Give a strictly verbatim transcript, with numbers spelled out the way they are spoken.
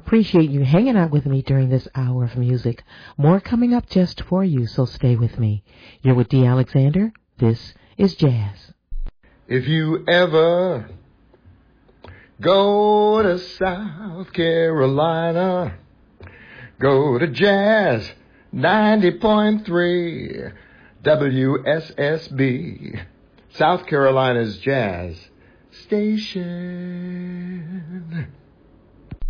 appreciate you hanging out with me during this hour of music. More coming up just for you, so stay with me. You're with Dee Alexander. This is Jazz. If you ever go to South Carolina, go to Jazz ninety point three W S S B, South Carolina's Jazz Station.